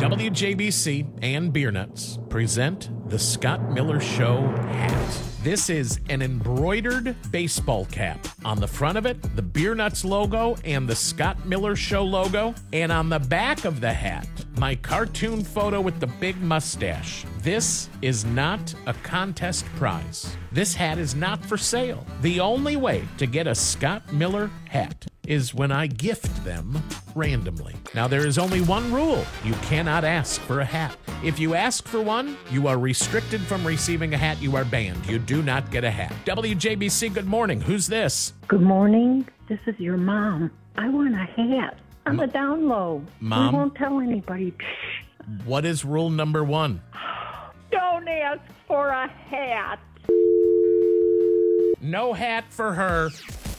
WJBC and Beer Nuts present the Scott Miller Show hat. This is an embroidered baseball cap. On the front of it, the Beer Nuts logo and the Scott Miller Show logo. And on the back of the hat, my cartoon photo with the big mustache. This is not a contest prize. This hat is not for sale. The only way to get a Scott Miller hat is when I gift them randomly. Now, there is only one rule. You cannot ask for a hat. If you ask for one, you are restricted from receiving a hat. You are banned. You do not get a hat. WJBC, good morning. Who's this? Good morning. This is your mom. I want a hat. I'm a down low. Mom? We won't tell anybody. What is rule number one? Don't ask for a hat. No hat for her.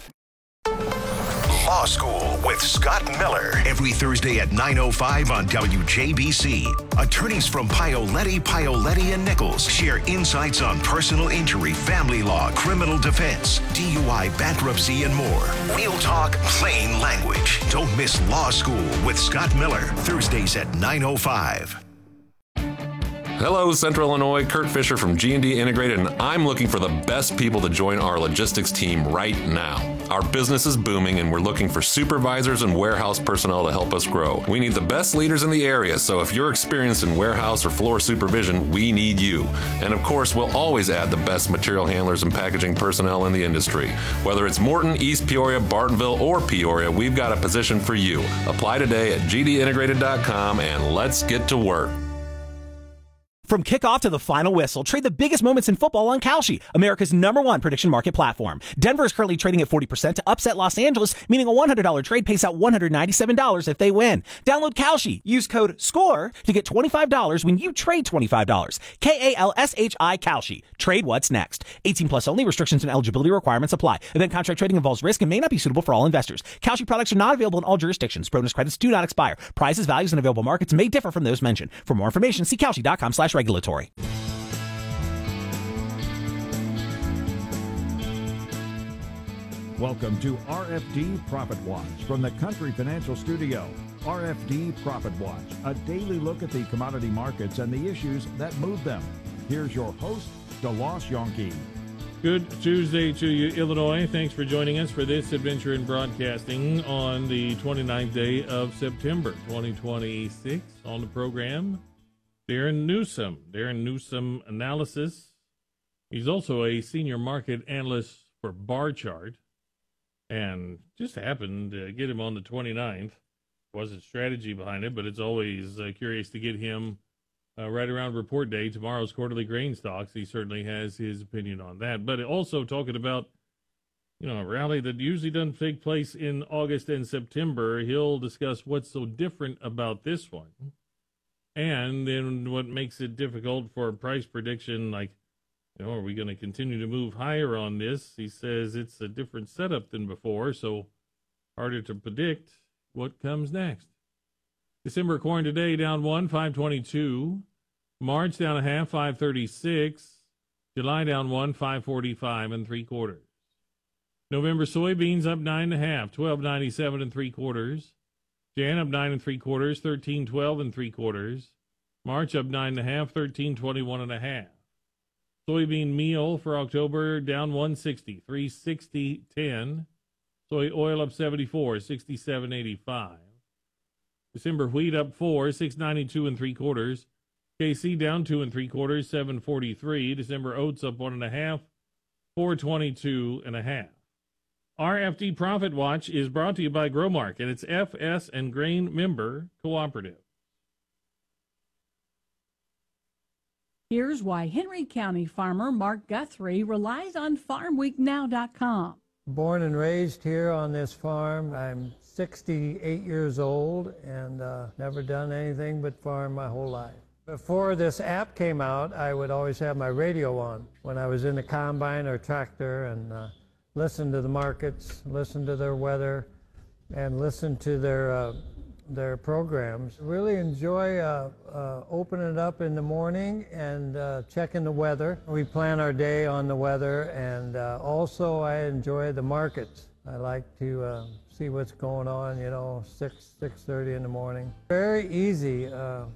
Law School with Scott Miller. Every Thursday at 9:05 on WJBC. Attorneys from Paoletti, and Nichols share insights on personal injury, family law, criminal defense, DUI, bankruptcy, and more. Real talk, plain language. Don't miss Law School with Scott Miller. Thursdays at 9:05. Hello, Central Illinois. Kurt Fisher from G&D Integrated, and I'm looking for the best people to join our logistics team right now. Our business is booming, and we're looking for supervisors and warehouse personnel to help us grow. We need the best leaders in the area, so if you're experienced in warehouse or floor supervision, we need you. And of course, we'll always add the best material handlers and packaging personnel in the industry. Whether it's Morton, East Peoria, Bartonville, or Peoria, we've got a position for you. Apply today at gdintegrated.com, and let's get to work. From kickoff to the final whistle, trade the biggest moments in football on Kalshi, America's #1 prediction market platform. Denver is currently trading at 40% to upset Los Angeles, meaning a $100 trade pays out $197 if they win. Download Kalshi. Use code SCORE to get $25 when you trade $25. KALSHI Kalshi. Trade what's next. 18 plus only. Restrictions and eligibility requirements apply. Event contract trading involves risk and may not be suitable for all investors. Kalshi products are not available in all jurisdictions. Bonus credits do not expire. Prices, values, and available markets may differ from those mentioned. For more information, see Kalshi.com/regulatory. Welcome to RFD Profit Watch from the Country Financial Studio. RFD Profit Watch, a daily look at the commodity markets and the issues that move them. Here's your host, DeLoss Yonke. Good Tuesday to you, Illinois. Thanks for joining us for this adventure in broadcasting on the 29th day of September 2026. On the program, Darren Newsom Analysis. He's also a senior market analyst for Barchart, and just happened to get him on the 29th. Wasn't strategy behind it, but it's always curious to get him right around report day. Tomorrow's quarterly grain stocks. He certainly has his opinion on that. But also talking about, a rally that usually doesn't take place in August and September. He'll discuss what's so different about this one. And then what makes it difficult for a price prediction, like, are we going to continue to move higher on this? He says it's a different setup than before, so harder to predict what comes next. December corn today down 1, 522. March down a half, 536. July down 1, 545 3/4. November soybeans up 9 1/2, 12.97 3/4. Jan up 9 3/4, 13.12 3/4. March up 9 1/2, 13.21 1/2. Soybean meal for October down 160, 360.10. Soy oil up 74, 67.85. December wheat up 4, 692 3/4. KC down 2 3/4, 743. December oats up 1 1/2, 422 1/2. RFD Profit Watch is brought to you by Growmark and its FS and Grain member cooperative. Here's why Henry County farmer Mark Guthrie relies on FarmWeekNow.com. Born and raised here on this farm. I'm 68 years old and never done anything but farm my whole life. Before this app came out, I would always have my radio on when I was in the combine or tractor and listen to the markets, listen to their weather, and listen to their programs. Really enjoy opening it up in the morning and checking the weather. We plan our day on the weather, and also I enjoy the markets. I like to see what's going on, 6:30 in the morning. Very easy.